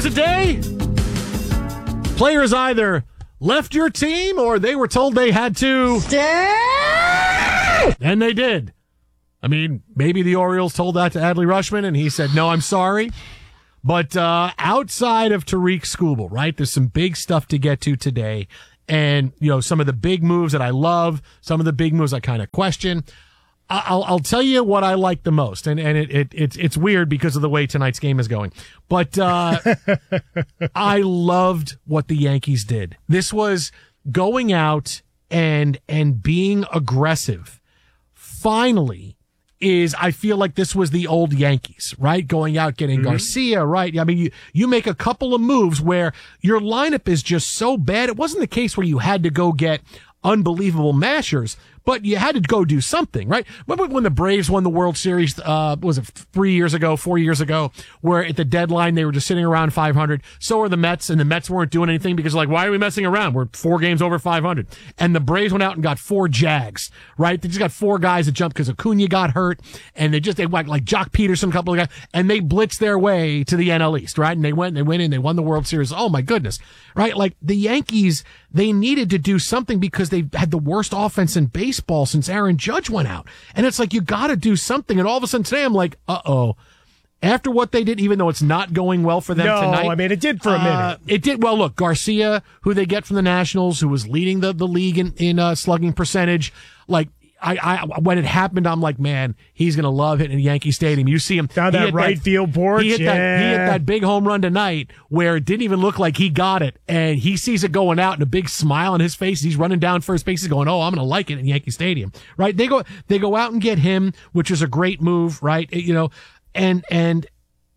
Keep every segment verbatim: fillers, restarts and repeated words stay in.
was a day players either left your team or they were told they had to stay. And they did. I mean, maybe the Orioles told that to Adley Rutschman and he said, no, I'm sorry. But uh, outside of Tariq Skubal, right, there's some big stuff to get to today. And, you know, some of the big moves that I love, some of the big moves I kind of question. I'll, I'll tell you what I like the most, and, and it, it, it's, it's weird because of the way tonight's game is going, but, uh, I loved what the Yankees did. This was going out and, and being aggressive. Finally is, I feel like this was the old Yankees, right? Going out, getting mm-hmm. Garcia, right? I mean, you, you make a couple of moves where your lineup is just so bad. It wasn't the case where you had to go get unbelievable mashers, but you had to go do something, right? Remember when the Braves won the World Series, uh, was it three years ago, four years ago, where at the deadline they were just sitting around five hundred. So are the Mets, and the Mets weren't doing anything because like, why are we messing around? We're four games over five hundred. And the Braves went out and got four Jags, right? They just got four guys that jumped because Acuna got hurt, and they just, they went like Jock Peterson, a couple of guys, and they blitzed their way to the N L East, right? And they went, they went in, they won the World Series. Oh my goodness, right? Like the Yankees, they needed to do something because they had the worst offense in baseball since Aaron Judge went out. And it's like, you got to do something. And all of a sudden today, I'm like, uh-oh. After what they did, even though it's not going well for them no, tonight. I mean, it did for a minute. Uh, it did. Well, look, Garcia, who they get from the Nationals, who was leading the, the league in, in uh, slugging percentage, like, I, I, when it happened, I'm like, man, he's going to love hitting Yankee Stadium. You see him down that right that, field porch. He hit, yeah. that, he hit that big home run tonight where it didn't even look like he got it. And he sees it going out and a big smile on his face. He's running down first base. He's going, oh, I'm going to like it in Yankee Stadium. Right. They go, they go out and get him, which is a great move. Right. You know, and, and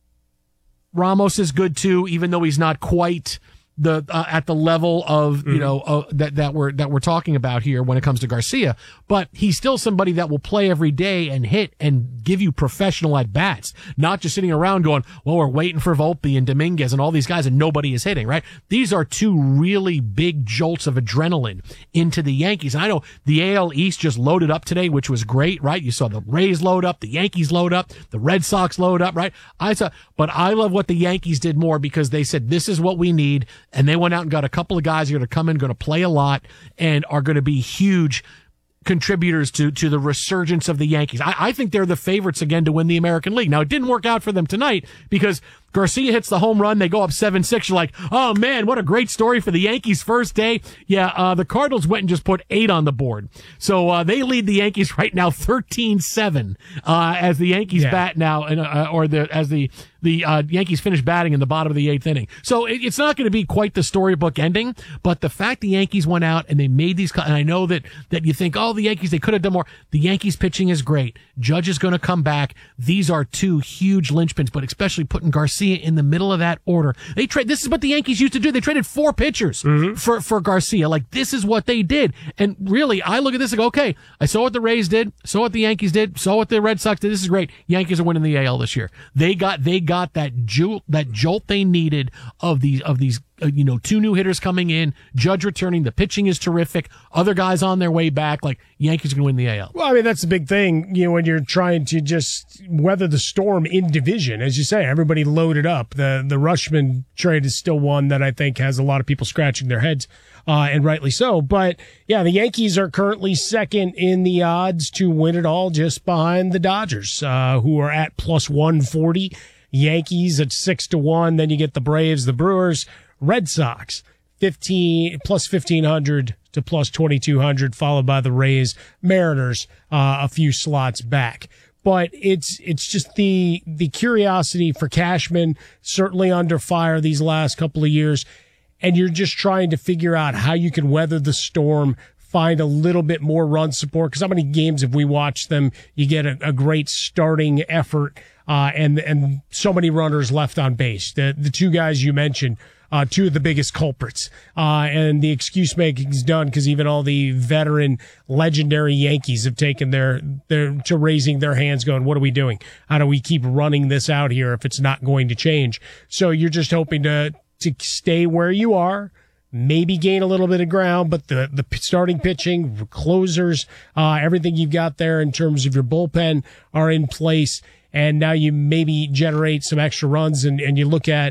Ramos is good too, even though he's not quite the uh, at the level of you mm-hmm. know uh, that that we're that we're talking about here when it comes to Garcia, but he's still somebody that will play every day and hit and give you professional at bats, not just sitting around going, well, we're waiting for Volpe and Dominguez and all these guys and nobody is hitting. Right? These are two really big jolts of adrenaline into the Yankees. And I know the A L East just loaded up today, which was great. Right? You saw the Rays load up, the Yankees load up, the Red Sox load up. Right? I saw, but I love what the Yankees did more because they said this is what we need. And they went out and got a couple of guys who are going to come in, going to play a lot, and are going to be huge contributors to, to the resurgence of the Yankees. I, I think they're the favorites again to win the American League. Now, it didn't work out for them tonight because Garcia hits the home run. They go up seven six. You're like, oh, man, what a great story for the Yankees first day. Yeah, uh, the Cardinals went and just put eight on the board. So uh, they lead the Yankees right now thirteen seven uh, as the Yankees yeah. bat now, and, uh, or the as the the uh, Yankees finish batting in the bottom of the eighth inning. So it, it's not going to be quite the storybook ending, but the fact the Yankees went out and they made these, and I know that, that you think, oh, the Yankees, they could have done more. The Yankees pitching is great. Judge is going to come back. These are two huge linchpins, but especially putting Garcia in the middle of that order. They trade. This is what the Yankees used to do. They traded four pitchers mm-hmm. for, for Garcia. Like, this is what they did. And really, I look at this and go, okay, I saw what the Rays did, saw what the Yankees did, saw what the Red Sox did. This is great. Yankees are winning the A L this year. They got, they got that jolt, that jolt they needed of these, of these, uh, you know, two new hitters coming in, Judge returning, the pitching is terrific, other guys on their way back, like, Yankees are going to win the A L. Well, I mean, that's the big thing, you know, when you're trying to just weather the storm in division. As you say, everybody loaded up. The, the Rutschman trade is still one that I think has a lot of people scratching their heads, uh, and rightly so. But yeah, the Yankees are currently second in the odds to win it all, just behind the Dodgers, uh, who are at plus one forty. Yankees at six to one. Then you get the Braves, the Brewers, Red Sox, fifteen plus fifteen hundred to plus twenty-two hundred, followed by the Rays, Mariners, uh, a few slots back. But it's, it's just the, the curiosity for Cashman, certainly under fire these last couple of years. And you're just trying to figure out how you can weather the storm, find a little bit more run support. Cause how many games have we watched them? You get a, a great starting effort. Uh, and, and so many runners left on base. The, the two guys you mentioned, uh, two of the biggest culprits. Uh, and the excuse making is done because even all the veteran, legendary Yankees have taken their, their, to raising their hands going, what are we doing? How do we keep running this out here if it's not going to change? So you're just hoping to, to stay where you are, maybe gain a little bit of ground, but the, the starting pitching, closers, uh, everything you've got there in terms of your bullpen are in place. And now you maybe generate some extra runs, and, and you look at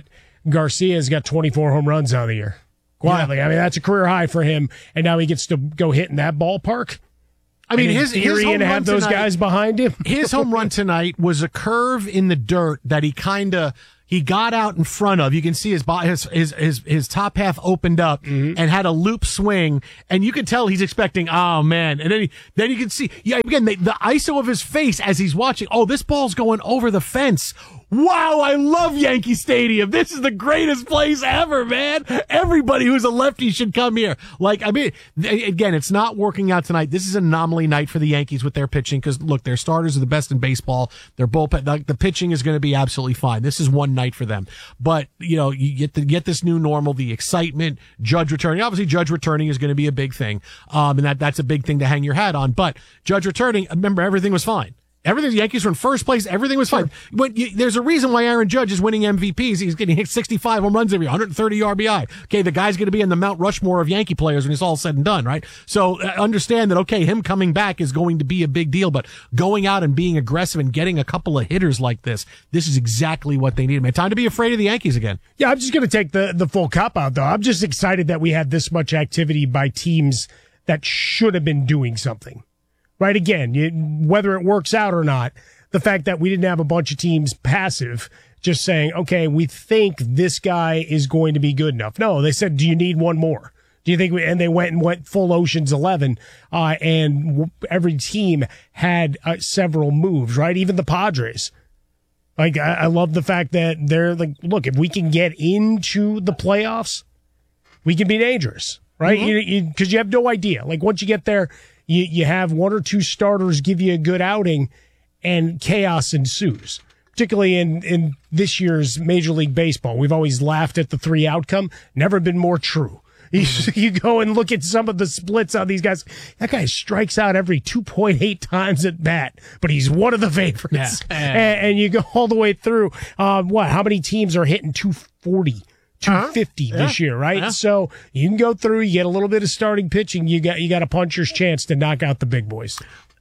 Garcia's got twenty-four home runs on the year. Quietly. Yeah. I mean, that's a career high for him, and now he gets to go hit in that ballpark. I mean, and his, his home and have those tonight, guys behind him. His home run tonight was a curve in the dirt that he kind of he got out in front of. You can see his his his his, his top half opened up mm-hmm. and had a loop swing, and you can tell he's expecting, oh man, and then he, then you can see, yeah, again the, the I S O of his face as he's watching. Oh, this ball's going over the fence. Wow, I love Yankee Stadium. This is the greatest place ever, man. Everybody who's a lefty should come here. Like, I mean, again, it's not working out tonight. This is an anomaly night for the Yankees with their pitching because, look, their starters are the best in baseball. Their bullpen, the, the pitching is going to be absolutely fine. This is one night for them. But, you know, you get to get this new normal, the excitement, Judge returning. Obviously, Judge returning is going to be a big thing. Um, and that, that's a big thing to hang your hat on. But Judge returning, remember, everything was fine. Everything, the Yankees were in first place. Everything was fine. But you, there's a reason why Aaron Judge is winning M V Ps. He's getting hit sixty-five home runs every year, one hundred thirty R B I. Okay, the guy's going to be in the Mount Rushmore of Yankee players when it's all said and done, right? So uh, understand that, okay, him coming back is going to be a big deal, but going out and being aggressive and getting a couple of hitters like this, this is exactly what they need. Man, time to be afraid of the Yankees again. Yeah, I'm just going to take the, the full cop out, though. I'm just excited that we had this much activity by teams that should have been doing something. Right? Again, you, whether it works out or not, the fact that we didn't have a bunch of teams passive, just saying, okay, we think this guy is going to be good enough. No, they said, do you need one more? Do you think we, and they went and went full Ocean's Eleven, uh, and w- every team had uh, several moves, right? Even the Padres. Like, I, I love the fact that they're like, look, if we can get into the playoffs, we can be dangerous, right? Mm-hmm. You, you, cause you have no idea. Like, once you get there, you, you have one or two starters give you a good outing, and chaos ensues, particularly in, in this year's Major League Baseball. We've always laughed at the three outcome. Never been more true. You, you go and look at some of the splits on these guys. That guy strikes out every two point eight times at bat, but he's one of the favorites. Yeah. And, and you go all the way through. Uh, what? How many teams are hitting two forty? two fifty uh-huh. this yeah. year, right? Yeah. So you can go through, you get a little bit of starting pitching, you got you got a puncher's chance to knock out the big boys.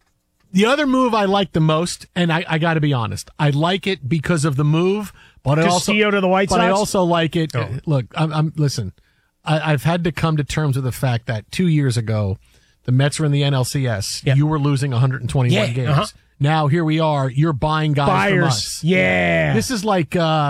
The other move I like the most, and I, I got to be honest, I like it because of the move, but I also to the White but Sox? I also like it. Oh. Look, I'm, I'm listen. I, I've had to come to terms with the fact that two years ago, the Mets were in the N L C S. Yep. You were losing one hundred twenty-one yeah, games. Uh-huh. Now here we are. You're buying guys Buyers. from us. Yeah. This is like uh,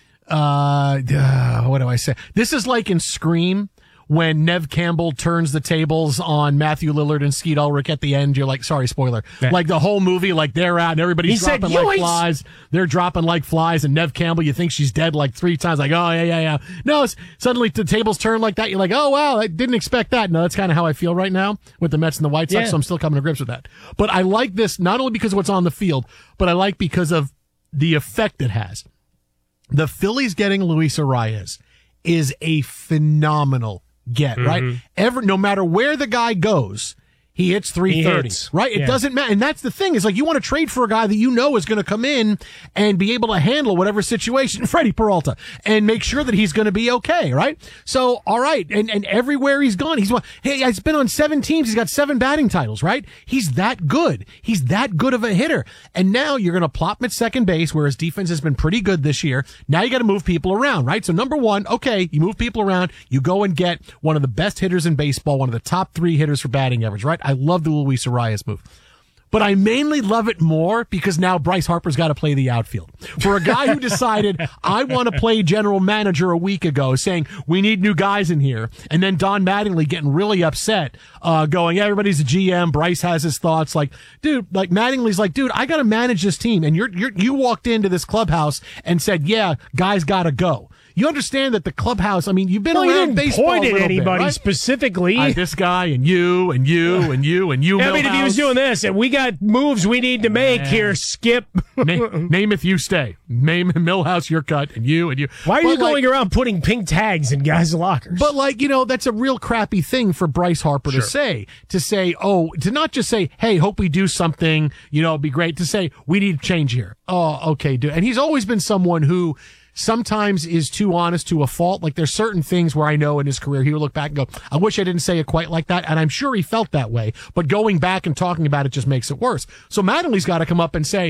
uh, uh, what do I say? This is like in Scream, when Nev Campbell turns the tables on Matthew Lillard and Skeet Ulrich at the end. You're like, sorry, spoiler. Yeah. Like the whole movie, like they're out and everybody's he dropping said, like flies. They're dropping like flies. And Nev Campbell, you think she's dead like three times. Like, oh, yeah, yeah, yeah. No, it's, suddenly the tables turn like that. You're like, oh, wow, I didn't expect that. No, that's kind of how I feel right now with the Mets and the White Sox. Yeah. So I'm still coming to grips with that. But I like this not only because of what's on the field, but I like because of the effect it has. The Phillies getting Luis Arias is a phenomenal get, mm-hmm. right? Ever, no matter where the guy goes, he hits three thirty, he right? It yeah. doesn't matter. And that's the thing is like you want to trade for a guy that you know is going to come in and be able to handle whatever situation, Freddie Peralta, and make sure that he's going to be okay, right? So, all right. And, and everywhere he's gone, he's, hey, he's been on seven teams. He's got seven batting titles, right? He's that good. He's that good of a hitter. And now you're going to plop him at second base where his defense has been pretty good this year. Now you got to move people around, right? So number one, okay, you move people around. You go and get one of the best hitters in baseball, one of the top three hitters for batting average, right? I love the Luis Arias move. But I mainly love it more because now Bryce Harper's got to play the outfield. For a guy who decided, I want to play general manager a week ago, saying, we need new guys in here. And then Don Mattingly getting really upset, uh, going, yeah, everybody's a G M. Bryce has his thoughts. Like, dude, like Mattingly's like, dude, I got to manage this team. And you're, you're, you walked into this clubhouse and said, yeah, guys got to go. You understand that the clubhouse, I mean, you've been well, around you didn't baseball point a at little anybody bit, right? specifically. Uh, this guy and you and you and you and you. I mean, if he was doing this, and we got moves we need to make Man. here, Skip. name, name if you stay. Name Millhouse, your cut, and you and you. Why are but you like, going around putting pink tags in guys' lockers? But like, you know, that's a real crappy thing for Bryce Harper sure. to say. To say, oh, to not just say, hey, hope we do something, you know, it'd be great. To say, we need change here. Oh, okay, dude. And he's always been someone who sometimes is too honest to a fault. Like there's certain things where I know in his career he would look back and go, I wish I didn't say it quite like that. And I'm sure he felt that way. But going back and talking about it just makes it worse. So Mattingly's got to come up and say,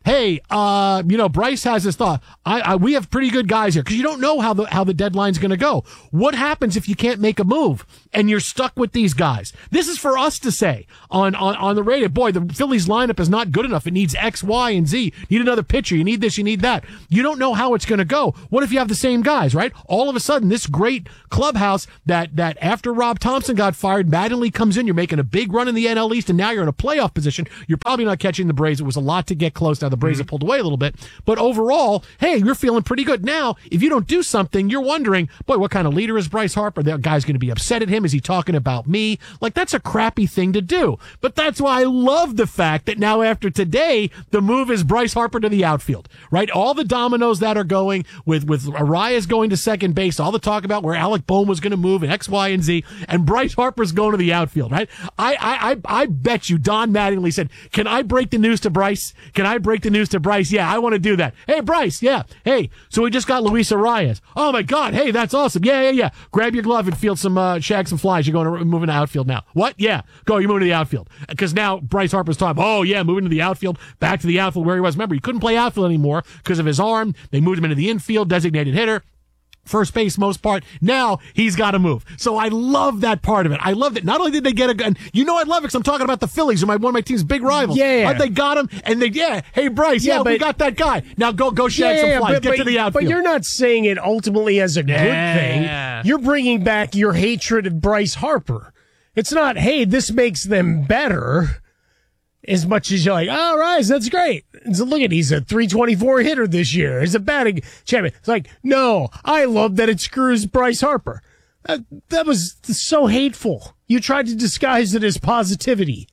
hey, uh, you know, Bryce has this thought. I, I we have pretty good guys here because you don't know how the how the deadline's going to go. What happens if you can't make a move and you're stuck with these guys? This is for us to say on on on the radio. Boy, the Phillies lineup is not good enough. It needs X, Y, and Z. You need another pitcher. You need this. You need that. You don't know how it's going to go. What if you have the same guys, right? All of a sudden, this great clubhouse that that after Rob Thompson got fired, Mattingly comes in. You're making a big run in the N L East, and now you're in a playoff position. You're probably not catching the Braves. It was a lot to get close. Now the Braves mm-hmm. have pulled away a little bit, but overall, hey, you're feeling pretty good. Now, if you don't do something, you're wondering, boy, what kind of leader is Bryce Harper? That guy's going to be upset at him. Is he talking about me? Like, that's a crappy thing to do. But that's why I love the fact that now after today, the move is Bryce Harper to the outfield, right? All the dominoes that are going with, with Arias going to second base, all the talk about where Alec Bohm was going to move and X, Y, and Z, and Bryce Harper's going to the outfield, right? I, I, I, I bet you Don Mattingly said, can I break the news to Bryce? Can I break the news to Bryce? Yeah, I want to do that. Hey, Bryce, yeah. Hey, so we just got Luis Arias. Oh, my God. Hey, that's awesome. Yeah, yeah, yeah. Grab your glove and field some, uh, shag some flies. You're going to move into outfield now. What? Yeah. Go, you're moving to the outfield. Because now Bryce Harper's talking, oh, yeah, moving to the outfield, back to the outfield where he was. Remember, he couldn't play outfield anymore because of his arm. They moved him into the infield, designated hitter. First base, most part. Now he's got to move. So I love that part of it. I love that. Not only did they get a gun, you know I love it because I'm talking about the Phillies, who are my, one of my team's big rivals. Yeah. They got him, and they, yeah, hey, Bryce, yeah, yeah but, we got that guy. Now go go shag yeah, some flies. But, Get but, to the outfield. But you're not saying it ultimately as a good yeah. thing. You're bringing back your hatred of Bryce Harper. It's not, hey, this makes them better. As much as you're like, all right, that's great. So look at, he's a three twenty-four hitter this year. He's a batting champion. It's like, no, I love that it screws Bryce Harper. That, that was so hateful. You tried to disguise it as positivity.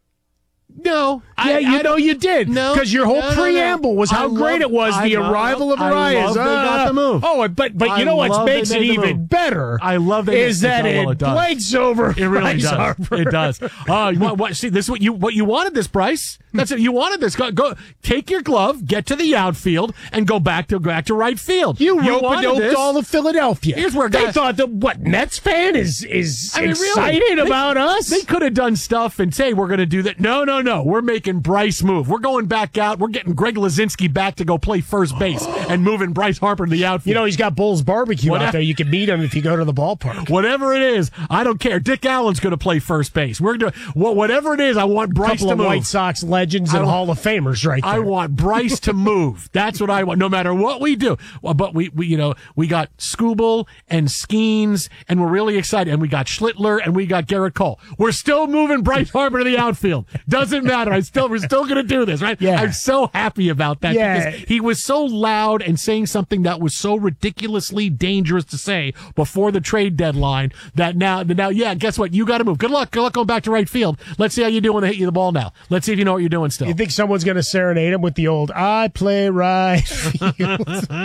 No. Yeah, I, you I, know you did. No. Because your whole no, no, preamble no. was how I great love, it was, I the love, arrival of I Arias. love they uh, got the move. Oh, but but you I know what makes it even move. better? I love they is that well, it, it blanks over It really Bryce does. Harper. It does. Oh, you want what? See, this is what you what you wanted. This, Bryce. That's it. You wanted this. Go, go take your glove, get to the outfield, and go back to go back to right field. You, you rope a dope all of Philadelphia. Here's where they guys, thought that what Mets fan is is I mean, excited really, about they, us. They could have done stuff and say we're going to do that. No, no, no. We're making Bryce move. We're going back out. We're getting Greg Lazinski back to go play first base and moving Bryce Harper to the outfield. You know, he's got Bull's Barbecue Whatever. out there. You can meet him if you go to the ballpark. Whatever it is, I don't care. Dick Allen's going to play first base. We're doing whatever it is. I want Bryce Couple to of move. White Sox legends and I, Hall of Famers, right there. I want Bryce to move. That's what I want. No matter what we do. Well, but we, we, you know, we got Skubal and Skeens, and we're really excited. And we got Schlittler and we got Garrett Cole. We're still moving Bryce Harper to the outfield. Doesn't matter. I still, we're still going to do this, right? Yeah. I'm so happy about that yeah. because he was so loud and saying something that was so ridiculously dangerous to say before the trade deadline that now, now, yeah, guess what? You got to move. Good luck. Good luck going back to right field. Let's see how you do when they hit you the ball now. Let's see if you know what you're doing still. You think someone's going to serenade him with the old I play right field,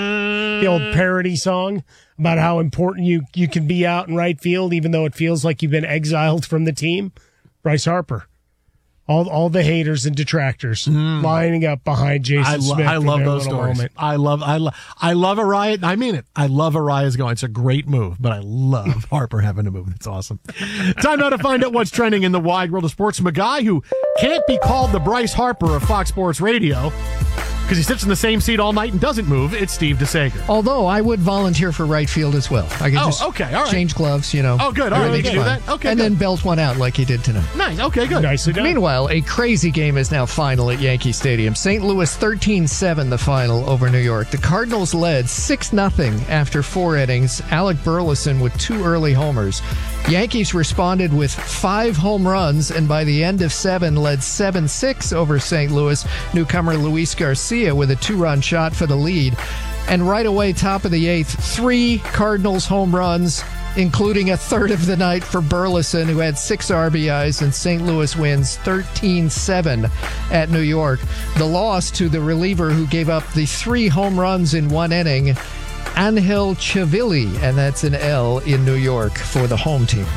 the old parody song about how important you, you can be out in right field even though it feels like you've been exiled from the team? Bryce Harper. All all the haters and detractors mm. lining up behind Jason I lo- Smith. I love those stories. Moment. I love I love I love Arias. I mean it. I love Arias going. It's a great move, but I love Harper having to move. It's awesome. Time now to find out what's trending in the wide world of sports from a guy who can't be called the Bryce Harper of Fox Sports Radio because he sits in the same seat all night and doesn't move. It's Steve DeSager. Although I would volunteer for right field as well. I could oh, just okay, all right. change gloves, you know. Oh, good. All right, you can do that. Okay, and good. then belt one out like he did tonight. Nice. Okay, good. Nicely done. Meanwhile, a crazy game is now final at Yankee Stadium. Saint Louis thirteen seven the final over New York. The Cardinals led six nothing after four innings. Alec Burleson with two early homers. Yankees responded with five home runs, and by the end of seven, led seven six over Saint Louis. Newcomer Luis Garcia with a two-run shot for the lead. And right away, top of the eighth, three Cardinals home runs, including a third of the night for Burleson, who had six R B Is, and Saint Louis wins thirteen seven at New York. The loss to the reliever who gave up the three home runs in one inning, Angel Chavilli, and that's an L in New York for the home team.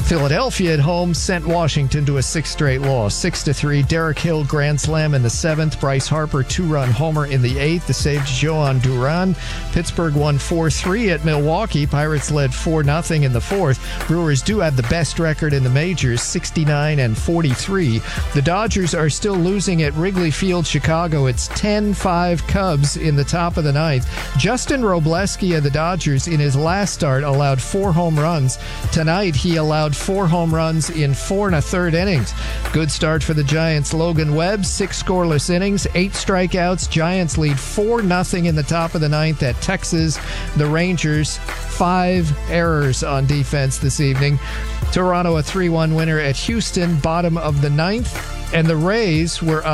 Philadelphia at home sent Washington to a sixth straight loss, six to three. Derek Hill grand slam in the seventh. Bryce Harper two-run homer in the eighth to save Joan Duran. Pittsburgh won four three at Milwaukee. Pirates led four nothing in the fourth. Brewers do have the best record in the majors, sixty-nine and forty-three. The Dodgers are still losing at Wrigley Field, Chicago. It's ten five Cubs in the top of the ninth. Justin Robleski of the Dodgers in his last start allowed four home runs. Tonight he allowed four home runs in four and a third innings. Good start for the Giants. Logan Webb, six scoreless innings, eight strikeouts. Giants lead four nothing in the top of the ninth at Texas. The Rangers, five errors on defense this evening. Toronto, a three one winner at Houston, bottom of the ninth. And the Rays were